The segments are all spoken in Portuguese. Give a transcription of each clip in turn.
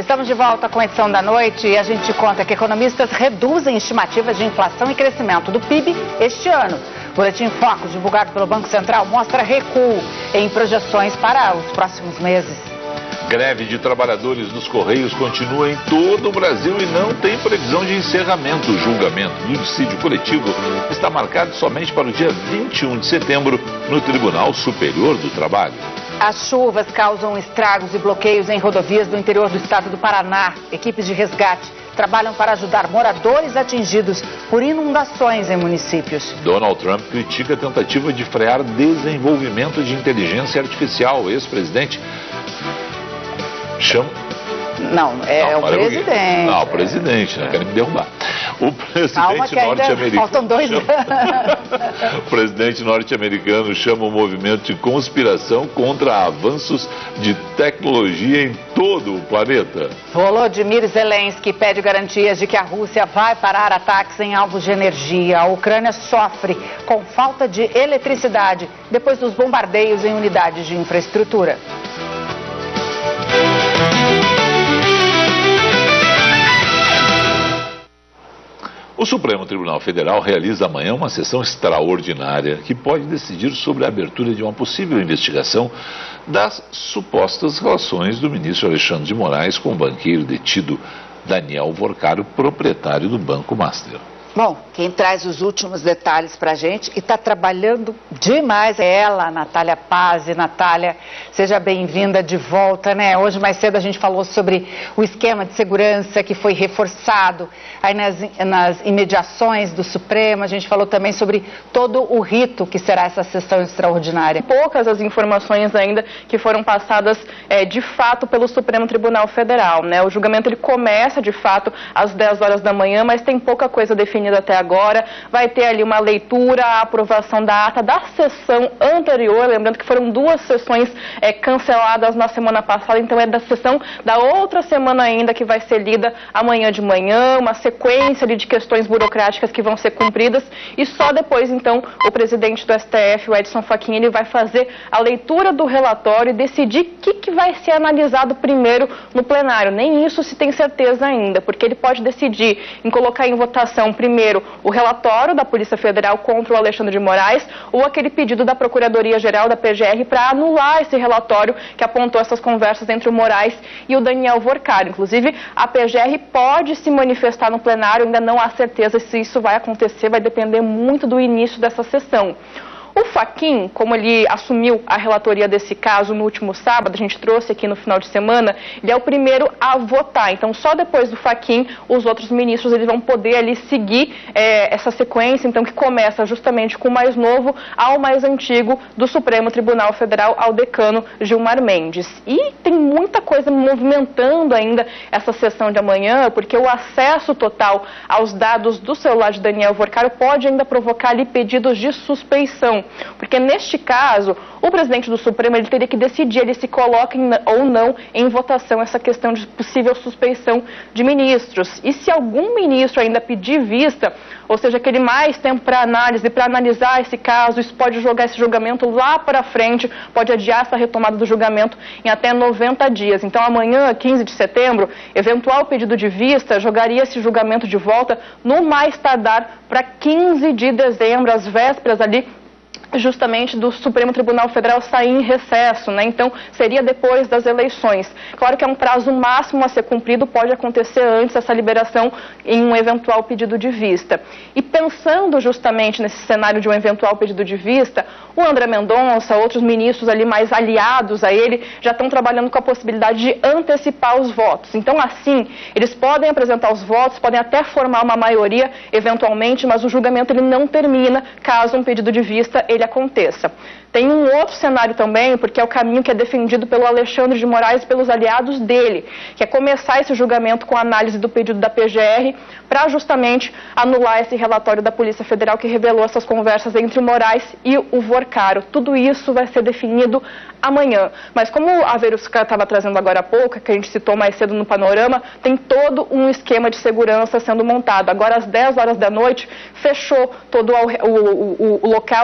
Estamos de volta com a edição da noite e a gente conta que economistas reduzem estimativas de inflação e crescimento do PIB este ano. O Boletim Focus, divulgado pelo Banco Central, mostra recuo em projeções para os próximos meses. Greve de trabalhadores dos Correios continua em todo o Brasil e não tem previsão de encerramento. O julgamento do dissídio coletivo está marcado somente para o dia 21 de setembro no Tribunal Superior do Trabalho. As chuvas causam estragos e bloqueios em rodovias do interior do estado do Paraná. Equipes de resgate trabalham para ajudar moradores atingidos por inundações em municípios. Donald Trump critica a tentativa de frear desenvolvimento de inteligência artificial. O ex-presidente chama... o presidente. Não, o presidente, não querem me derrubar. O presidente norte-americano. Faltam 2 anos. O presidente norte-americano chama o movimento de conspiração contra avanços de tecnologia em todo o planeta. Volodymyr Zelensky pede garantias de que a Rússia vai parar ataques em alvos de energia. A Ucrânia sofre com falta de eletricidade depois dos bombardeios em unidades de infraestrutura. O Supremo Tribunal Federal realiza amanhã uma sessão extraordinária que pode decidir sobre a abertura de uma possível investigação das supostas relações do ministro Alexandre de Moraes com o banqueiro detido Daniel Vorcaro, proprietário do Banco Master. Bom, quem traz os últimos detalhes para a gente e está trabalhando demais é ela, Natália Pazzi. Natália, seja bem-vinda de volta, né? Hoje mais cedo a gente falou sobre o esquema de segurança que foi reforçado aí nas imediações do Supremo. A gente falou também sobre todo o rito que será essa sessão extraordinária. Poucas as informações ainda que foram passadas de fato pelo Supremo Tribunal Federal, né? O julgamento ele começa de fato às 10 horas da manhã, mas tem pouca coisa definida até agora. Vai ter ali uma leitura, a aprovação da ata da sessão anterior, lembrando que foram 2 sessões canceladas na semana passada, então é da sessão da outra semana ainda que vai ser lida amanhã de manhã, uma sequência de questões burocráticas que vão ser cumpridas e só depois então o presidente do STF, o Edson Fachin, ele vai fazer a leitura do relatório e decidir o que vai ser analisado primeiro no plenário. Nem isso se tem certeza ainda, porque ele pode decidir em colocar em votação primeiro o relatório da Polícia Federal contra o Alexandre de Moraes ou aquele pedido da Procuradoria-Geral da PGR para anular esse relatório que apontou essas conversas entre o Moraes e o Daniel Vorcaro. Inclusive, a PGR pode se manifestar no plenário, ainda não há certeza se isso vai acontecer, vai depender muito do início dessa sessão. O Fachin, como ele assumiu a relatoria desse caso no último sábado, a gente trouxe aqui no final de semana, ele é o primeiro a votar. Então, só depois do Fachin, os outros ministros eles vão poder ali seguir essa sequência, então, que começa justamente com o mais novo ao mais antigo do Supremo Tribunal Federal, ao decano Gilmar Mendes. E tem muita coisa movimentando ainda essa sessão de amanhã, porque o acesso total aos dados do celular de Daniel Vorcaro pode ainda provocar ali pedidos de suspeição. Porque neste caso, o presidente do Supremo ele teria que decidir ele se coloca ou não em votação essa questão de possível suspeição de ministros. E se algum ministro ainda pedir vista, ou seja, aquele mais tempo para análise, para analisar esse caso, isso pode jogar esse julgamento lá para frente, pode adiar essa retomada do julgamento em até 90 dias. Então amanhã, 15 de setembro, eventual pedido de vista jogaria esse julgamento de volta no mais tardar para 15 de dezembro, às vésperas ali justamente do Supremo Tribunal Federal sair em recesso, né? Então, seria depois das eleições. Claro que é um prazo máximo a ser cumprido, pode acontecer antes essa liberação em um eventual pedido de vista. E pensando justamente nesse cenário de um eventual pedido de vista, o André Mendonça, outros ministros ali mais aliados a ele, já estão trabalhando com a possibilidade de antecipar os votos. Então, assim, eles podem apresentar os votos, podem até formar uma maioria, eventualmente, mas o julgamento ele não termina caso um pedido de vista ele aconteça. Tem um outro cenário também, porque é o caminho que é defendido pelo Alexandre de Moraes e pelos aliados dele, que é começar esse julgamento com a análise do pedido da PGR para justamente anular esse relatório da Polícia Federal que revelou essas conversas entre o Moraes e o Vorcaro. Tudo isso vai ser definido amanhã. Mas como a Verusca estava trazendo agora há pouco, que a gente citou mais cedo no panorama, tem todo um esquema de segurança sendo montado. Agora, às 10 horas da noite, fechou todo o local ali do Supremo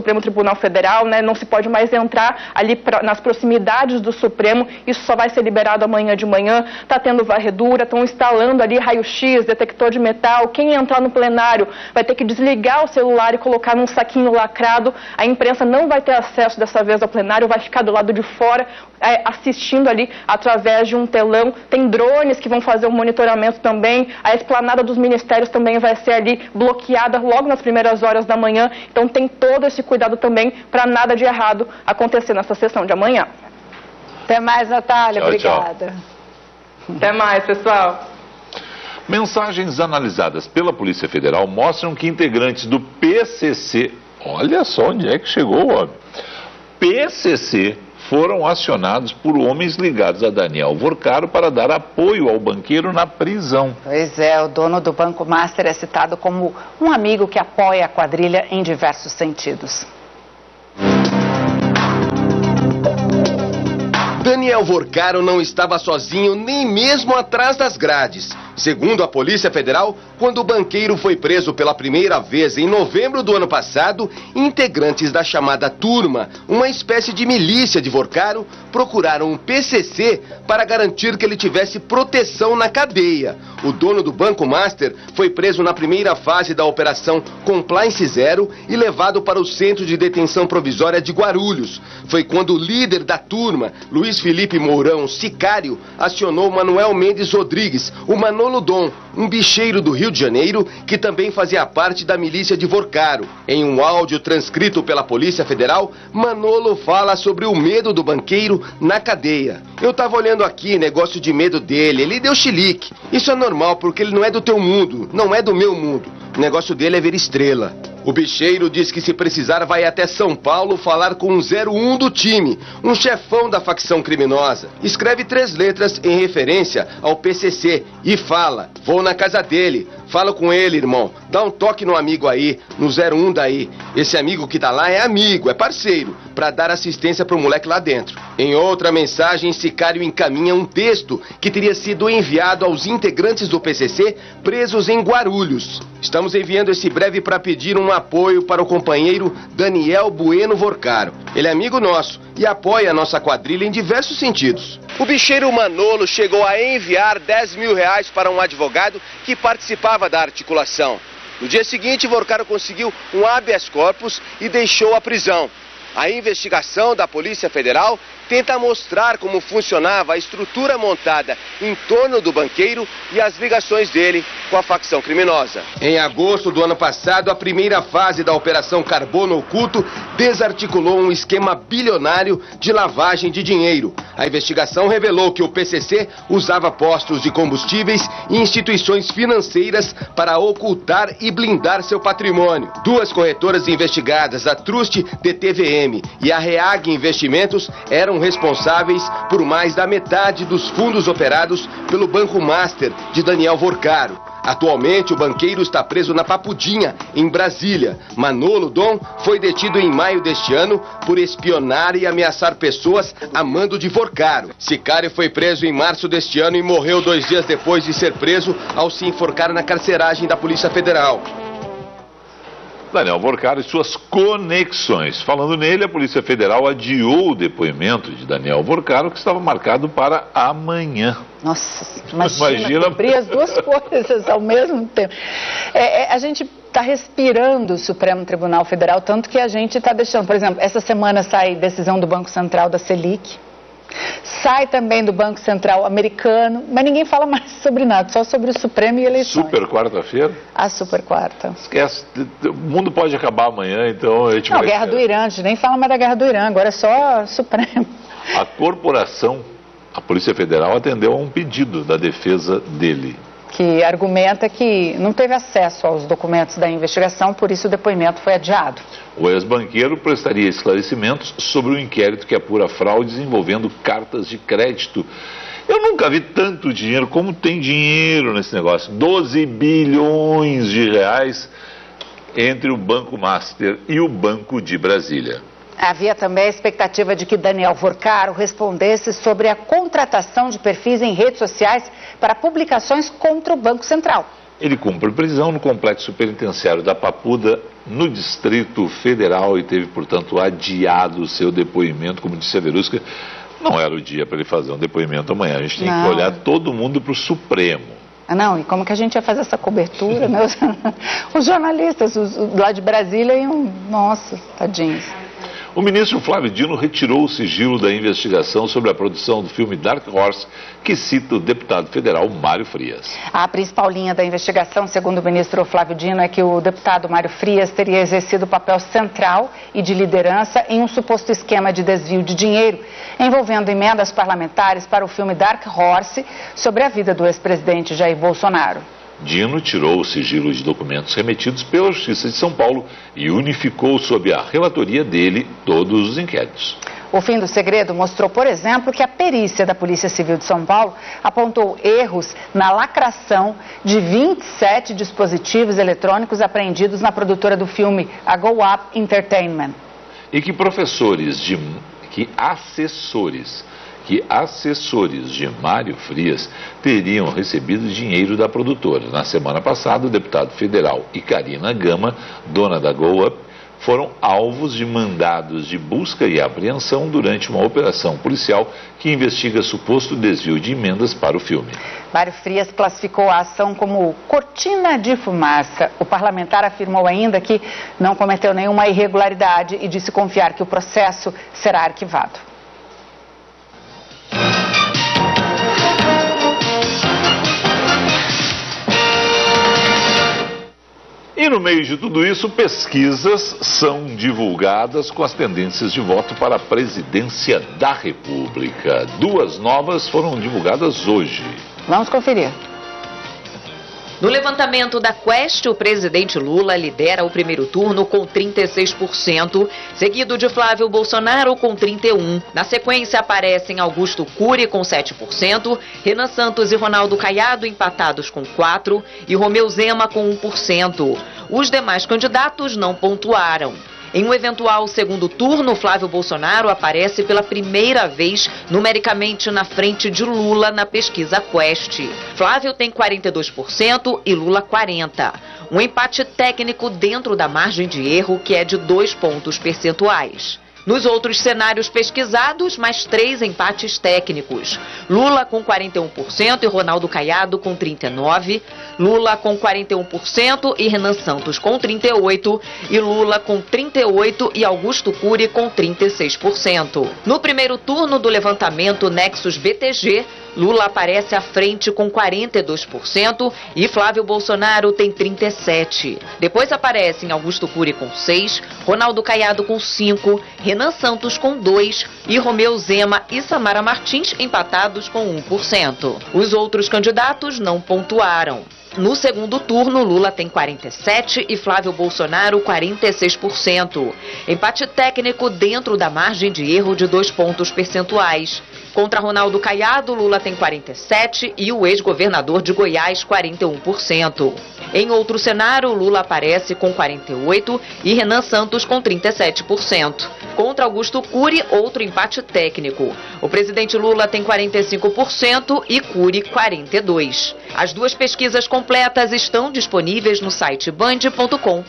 Supremo Tribunal Federal, né? Não se pode mais entrar ali nas proximidades do Supremo, isso só vai ser liberado amanhã de manhã. Está tendo varredura, estão instalando ali raio-x, detector de metal. Quem entrar no plenário vai ter que desligar o celular e colocar num saquinho lacrado. A imprensa não vai ter acesso dessa vez ao plenário, vai ficar do lado de fora assistindo ali através de um telão. Tem drones que vão fazer o monitoramento também. A esplanada dos ministérios também vai ser ali bloqueada logo nas primeiras horas da manhã. Então tem todo esse cuidado também para nada de errado acontecer nessa sessão de amanhã. Até mais, Natália. Tchau, obrigada. tchau. Até mais, pessoal. Mensagens analisadas pela Polícia Federal mostram que integrantes do PCC, olha só onde é que chegou o homem, PCC, foram acionados por homens ligados a Daniel Vorcaro para dar apoio ao banqueiro na prisão. Pois é, o dono do Banco Master é citado como um amigo que apoia a quadrilha em diversos sentidos. Daniel Vorcaro não estava sozinho nem mesmo atrás das grades. Segundo a Polícia Federal, quando o banqueiro foi preso pela primeira vez em novembro do ano passado, integrantes da chamada Turma, uma espécie de milícia de Vorcaro, procuraram um PCC para garantir que ele tivesse proteção na cadeia. O dono do Banco Master foi preso na primeira fase da Operação Compliance Zero e levado para o Centro de Detenção Provisória de Guarulhos. Foi quando o líder da Turma, Luiz Felipe Mourão, sicário, acionou Manuel Mendes Rodrigues, o Manolo Dom, um bicheiro do Rio de Janeiro, que também fazia parte da milícia de Vorcaro. Em um áudio transcrito pela Polícia Federal, Manolo fala sobre o medo do banqueiro na cadeia. Eu tava olhando aqui, negócio de medo dele, ele deu chilique. Isso é normal, porque ele não é do teu mundo, não é do meu mundo. O negócio dele é ver estrela. O bicheiro diz que se precisar vai até São Paulo falar com um 01 do time, um chefão da facção criminosa. Escreve 3 letras em referência ao PCC e fala: vou na casa dele, fala com ele, irmão, dá um toque no amigo aí, no 01 daí. Esse amigo que tá lá é amigo, é parceiro, pra dar assistência pro moleque lá dentro. Em outra mensagem, Sicário encaminha um texto que teria sido enviado aos integrantes do PCC presos em Guarulhos. Estamos enviando esse breve para pedir um apoio para o companheiro Daniel Bueno Vorcaro. Ele é amigo nosso e apoia a nossa quadrilha em diversos sentidos. O bicheiro Manolo chegou a enviar R$10 mil para um advogado que participava da articulação. No dia seguinte, Vorcaro conseguiu um habeas corpus e deixou a prisão. A investigação da Polícia Federal tenta mostrar como funcionava a estrutura montada em torno do banqueiro e as ligações dele com a facção criminosa. Em agosto do ano passado, a primeira fase da Operação Carbono Oculto desarticulou um esquema bilionário de lavagem de dinheiro. A investigação revelou que o PCC usava postos de combustíveis e instituições financeiras para ocultar e blindar seu patrimônio. 2 corretoras investigadas, a Trust DTVM e a Reag Investimentos, eram responsáveis por mais da metade dos fundos operados pelo Banco Master de Daniel Vorcaro. Atualmente, o banqueiro está preso na Papudinha, em Brasília. Manolo Dom foi detido em maio deste ano por espionar e ameaçar pessoas a mando de Vorcaro. Sicário foi preso em março deste ano e morreu 2 dias depois de ser preso ao se enforcar na carceragem da Polícia Federal. Daniel Vorcaro e suas conexões. Falando nele, a Polícia Federal adiou o depoimento de Daniel Vorcaro, que estava marcado para amanhã. Nossa, imagina cobrir as 2 coisas ao mesmo tempo. A gente está respirando o Supremo Tribunal Federal, tanto que a gente está deixando, por exemplo, essa semana sai decisão do Banco Central da Selic, sai também do Banco Central americano, mas ninguém fala mais sobre nada, só sobre o Supremo e eleições. Super quarta-feira? A super quarta. Esquece, o mundo pode acabar amanhã, então a gente vai... Não, guerra do Irã, a gente nem fala mais da guerra do Irã, agora é só Supremo. A corporação, a Polícia Federal, atendeu a um pedido da defesa dele, que argumenta que não teve acesso aos documentos da investigação, por isso o depoimento foi adiado. O ex-banqueiro prestaria esclarecimentos sobre o inquérito que apura fraudes envolvendo cartas de crédito. Eu nunca vi tanto dinheiro, como tem dinheiro nesse negócio. 12 bilhões de reais entre o Banco Master e o Banco de Brasília. Havia também a expectativa de que Daniel Vorcaro respondesse sobre a contratação de perfis em redes sociais para publicações contra o Banco Central. Ele cumpre prisão no complexo penitenciário da Papuda, no Distrito Federal, e teve, portanto, adiado o seu depoimento. Como disse a Verusca, não era o dia para ele fazer um depoimento amanhã. A gente tem que olhar todo mundo para o Supremo. Não, e como que a gente ia fazer essa cobertura, né? Os jornalistas lá de Brasília iam, nossa, tadinhos. O ministro Flávio Dino retirou o sigilo da investigação sobre a produção do filme Dark Horse, que cita o deputado federal Mário Frias. A principal linha da investigação, segundo o ministro Flávio Dino, é que o deputado Mário Frias teria exercido papel central e de liderança em um suposto esquema de desvio de dinheiro, envolvendo emendas parlamentares para o filme Dark Horse, sobre a vida do ex-presidente Jair Bolsonaro. Dino tirou o sigilo de documentos remetidos pela Justiça de São Paulo e unificou sob a relatoria dele todos os inquéritos. O fim do segredo mostrou, por exemplo, que a perícia da Polícia Civil de São Paulo apontou erros na lacração de 27 dispositivos eletrônicos apreendidos na produtora do filme, a Go Up Entertainment. E que assessores de Mário Frias teriam recebido dinheiro da produtora. Na semana passada, o deputado federal e Karina Gama, dona da Go Up, foram alvos de mandados de busca e apreensão durante uma operação policial que investiga suposto desvio de emendas para o filme. Mário Frias classificou a ação como cortina de fumaça. O parlamentar afirmou ainda que não cometeu nenhuma irregularidade e disse confiar que o processo será arquivado. E no meio de tudo isso, pesquisas são divulgadas com as tendências de voto para a presidência da República. 2 novas foram divulgadas hoje. Vamos conferir. No levantamento da Quest, o presidente Lula lidera o primeiro turno com 36%, seguido de Flávio Bolsonaro com 31%. Na sequência aparecem Augusto Cury com 7%, Renan Santos e Ronaldo Caiado empatados com 4% e Romeu Zema com 1%. Os demais candidatos não pontuaram. Em um eventual segundo turno, Flávio Bolsonaro aparece pela primeira vez numericamente na frente de Lula na pesquisa Quest. Flávio tem 42% e Lula 40%. Um empate técnico dentro da margem de erro, que é de 2 pontos percentuais. Nos outros cenários pesquisados, mais 3 empates técnicos. Lula com 41% e Ronaldo Caiado com 39%. Lula com 41% e Renan Santos com 38%. E Lula com 38% e Augusto Cury com 36%. No primeiro turno do levantamento Nexus BTG, Lula aparece à frente com 42% e Flávio Bolsonaro tem 37%. Depois aparecem Augusto Cury com 6%, Ronaldo Caiado com 5%, Renan Santos com 2% e Romeu Zema e Samara Martins empatados com 1%. Os outros candidatos não pontuaram. No segundo turno, Lula tem 47% e Flávio Bolsonaro 46%. Empate técnico dentro da margem de erro de 2 pontos percentuais. Contra Ronaldo Caiado, Lula tem 47% e o ex-governador de Goiás 41%. Em outro cenário, Lula aparece com 48% e Renan Santos com 37%. Contra Augusto Cury, outro empate técnico. O presidente Lula tem 45% e Cury 42%. As 2 pesquisas completas estão disponíveis no site band.com.br.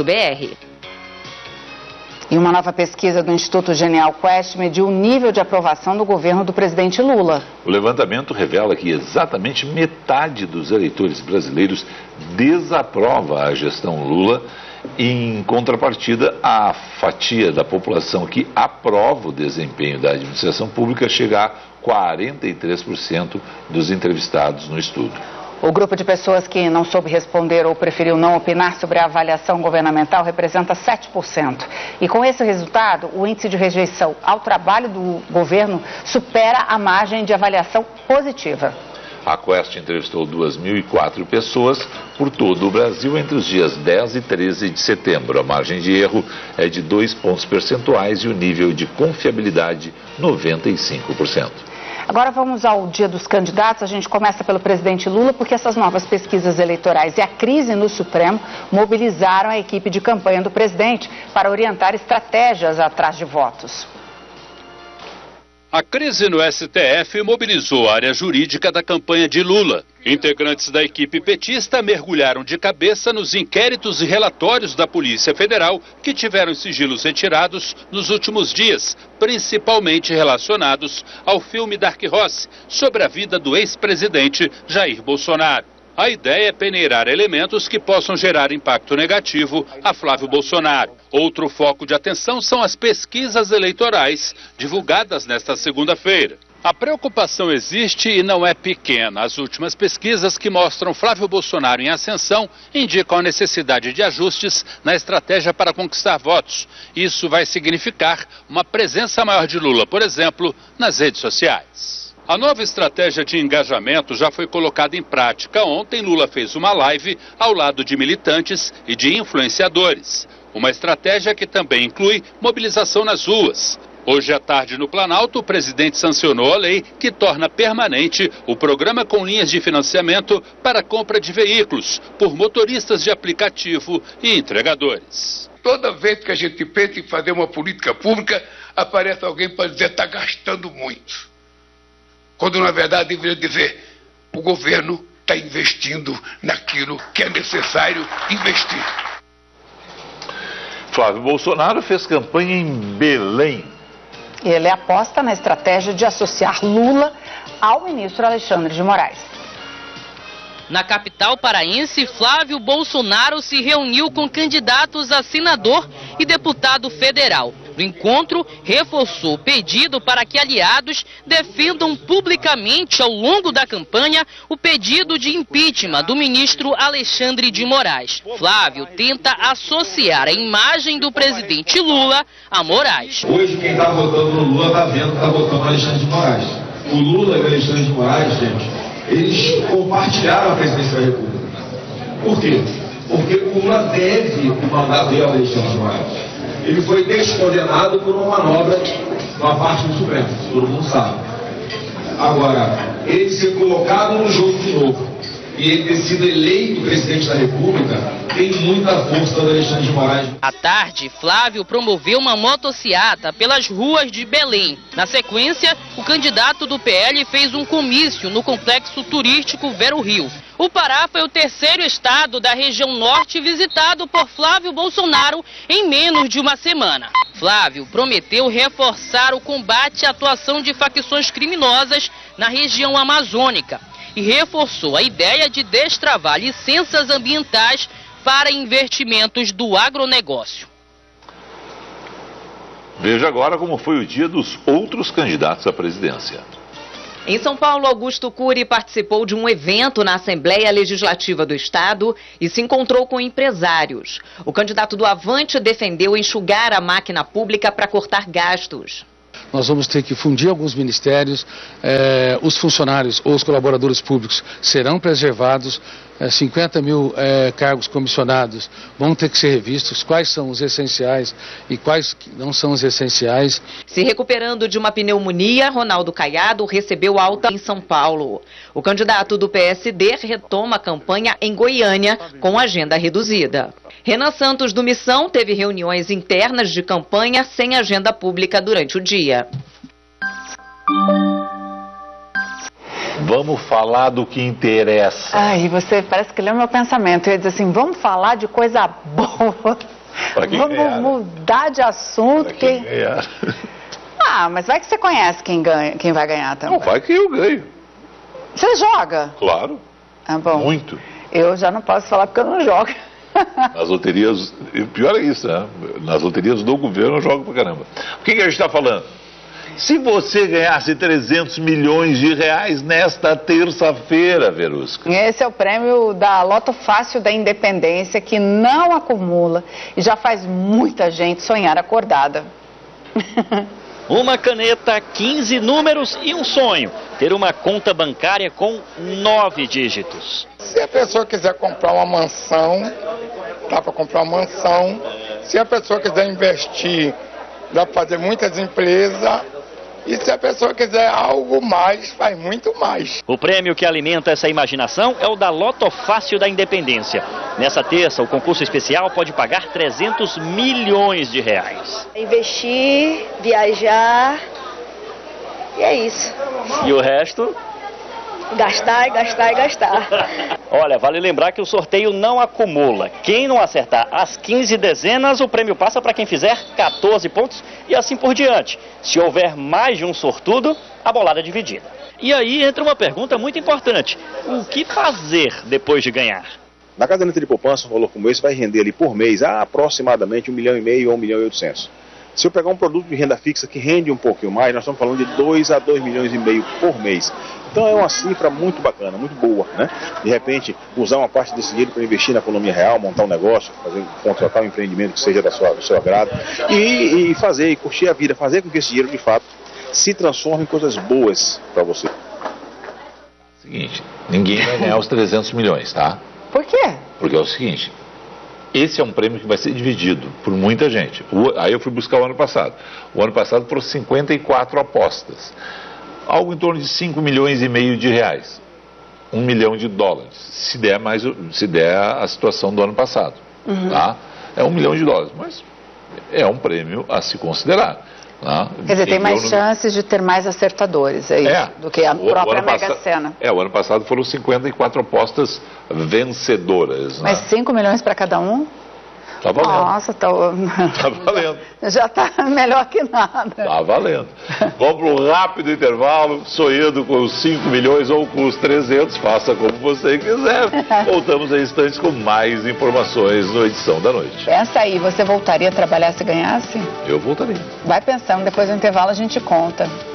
E uma nova pesquisa do Instituto Genial Quest mediu o nível de aprovação do governo do presidente Lula. O levantamento revela que exatamente metade dos eleitores brasileiros desaprova a gestão Lula. Em contrapartida, a fatia da população que aprova o desempenho da administração pública chega a 43% dos entrevistados no estudo. O grupo de pessoas que não soube responder ou preferiu não opinar sobre a avaliação governamental representa 7%. E com esse resultado, o índice de rejeição ao trabalho do governo supera a margem de avaliação positiva. A Quest entrevistou 2.004 pessoas por todo o Brasil entre os dias 10 e 13 de setembro. A margem de erro é de 2 pontos percentuais e o nível de confiabilidade 95%. Agora vamos ao dia dos candidatos. A gente começa pelo presidente Lula, porque essas novas pesquisas eleitorais e a crise no Supremo mobilizaram a equipe de campanha do presidente para orientar estratégias atrás de votos. A crise no STF mobilizou a área jurídica da campanha de Lula. Integrantes da equipe petista mergulharam de cabeça nos inquéritos e relatórios da Polícia Federal que tiveram sigilos retirados nos últimos dias, principalmente relacionados ao filme Dark Horse, sobre a vida do ex-presidente Jair Bolsonaro. A ideia é peneirar elementos que possam gerar impacto negativo a Flávio Bolsonaro. Outro foco de atenção são as pesquisas eleitorais divulgadas nesta segunda-feira. A preocupação existe e não é pequena. As últimas pesquisas que mostram Flávio Bolsonaro em ascensão indicam a necessidade de ajustes na estratégia para conquistar votos. Isso vai significar uma presença maior de Lula, por exemplo, nas redes sociais. A nova estratégia de engajamento já foi colocada em prática. Ontem, Lula fez uma live ao lado de militantes e de influenciadores. Uma estratégia que também inclui mobilização nas ruas. Hoje à tarde, no Planalto, o presidente sancionou a lei que torna permanente o programa com linhas de financiamento para a compra de veículos por motoristas de aplicativo e entregadores. Toda vez que a gente pensa em fazer uma política pública, aparece alguém para dizer que está gastando muito. Quando, na verdade, deveria dizer, o governo está investindo naquilo que é necessário investir. Flávio Bolsonaro fez campanha em Belém. Ele aposta na estratégia de associar Lula ao ministro Alexandre de Moraes. Na capital paraense, Flávio Bolsonaro se reuniu com candidatos a senador e deputado federal. No encontro, reforçou o pedido para que aliados defendam publicamente ao longo da campanha o pedido de impeachment do ministro Alexandre de Moraes. Flávio tenta associar a imagem do presidente Lula a Moraes. Hoje quem está votando no Lula está vendo que está votando no Alexandre de Moraes. O Lula e o Alexandre de Moraes, gente, eles compartilharam a presidência da República. Por quê? Porque o Lula deve o mandato dele ao Alexandre de Moraes. Ele foi descondenado por uma manobra da parte do Supremo, todo mundo sabe. Agora, ele ser colocado no jogo de novo e ele ter sido eleito presidente da República tem muita força do Alexandre de Moraes. À tarde, Flávio promoveu uma motociata pelas ruas de Belém. Na sequência, o candidato do PL fez um comício no complexo turístico Vero Rio. O Pará foi o terceiro estado da região norte visitado por Flávio Bolsonaro em menos de uma semana. Flávio prometeu reforçar o combate à atuação de facções criminosas na região amazônica e reforçou a ideia de destravar licenças ambientais para investimentos do agronegócio. Veja agora como foi o dia dos outros candidatos à presidência. Em São Paulo, Augusto Cury participou de um evento na Assembleia Legislativa do Estado e se encontrou com empresários. O candidato do Avante defendeu enxugar a máquina pública para cortar gastos. Nós vamos ter que fundir alguns ministérios, os funcionários ou os colaboradores públicos serão preservados, 50 mil cargos comissionados vão ter que ser revistos, quais são os essenciais e quais não são os essenciais. Se recuperando de uma pneumonia, Ronaldo Caiado recebeu alta em São Paulo. O candidato do PSD retoma a campanha em Goiânia com agenda reduzida. Renan Santos, do Missão, teve reuniões internas de campanha sem agenda pública durante o dia. Vamos falar do que interessa. Ai, você parece que leu meu pensamento. Eu ia dizer assim, vamos falar de coisa boa. Vamos mudar de assunto. Ah, mas vai que você conhece quem vai ganhar também. Não, vai que eu ganho. Você joga? Claro. Ah, bom. Muito. Eu já não posso falar porque eu não jogo. Nas loterias, pior é isso, né? Nas loterias do governo eu jogo pra caramba. O que a gente está falando? Se você ganhasse 300 milhões de reais nesta terça-feira, Verusca. Esse é o prêmio da Loto Fácil da Independência, que não acumula e já faz muita gente sonhar acordada. Uma caneta, 15 números e um sonho. Ter uma conta bancária com 9 dígitos. Se a pessoa quiser comprar uma mansão, dá para comprar uma mansão. Se a pessoa quiser investir, dá para fazer muitas empresas. E se a pessoa quiser algo mais, faz muito mais. O prêmio que alimenta essa imaginação é o da Loto Fácil da Independência. Nessa terça, o concurso especial pode pagar 300 milhões de reais. Investir, viajar E é isso. E o resto? Gastar, gastar e gastar. Olha, vale lembrar que o sorteio não acumula. Quem não acertar as 15 dezenas, o prêmio passa para quem fizer 14 pontos e assim por diante. Se houver mais de um sortudo, a bolada é dividida. E aí entra uma pergunta muito importante. O que fazer depois de ganhar? Na caderneta de poupança, um valor como esse vai render ali por mês aproximadamente 1,5 milhão ou 1,8 milhões. Se eu pegar um produto de renda fixa que rende um pouquinho mais, nós estamos falando de 2 a 2,5 milhões por mês. Então é uma cifra muito bacana, muito boa, né? De repente, usar uma parte desse dinheiro para investir na economia real, montar um negócio, contratar um empreendimento que seja do seu agrado e fazer, e curtir a vida, fazer com que esse dinheiro, de fato, se transforme em coisas boas para você. Seguinte, ninguém vai ganhar os 300 milhões, tá? Por quê? Porque é o seguinte, esse é um prêmio que vai ser dividido por muita gente. Aí eu fui buscar o ano passado. O ano passado foram 54 apostas. Algo em torno de 5 milhões e meio de reais. 1 milhão de dólares. Se der a situação do ano passado. Tá? É 1 milhão de dólares, mas é um prêmio a se considerar. Tá? Quer dizer, tem mais chances de ter mais acertadores aí do que a própria Mega Sena. O ano passado foram 54 apostas vencedoras. Mas 5 milhões para cada um? Tá valendo. Nossa, tá valendo. Já tá melhor que nada. Tá valendo. Vamos para um rápido intervalo, sonhando com os 5 milhões ou com os 300, faça como você quiser. Voltamos em instantes com mais informações no Edição da Noite. Pensa aí, você voltaria a trabalhar se ganhasse? Eu voltaria. Vai pensando, depois do intervalo a gente conta.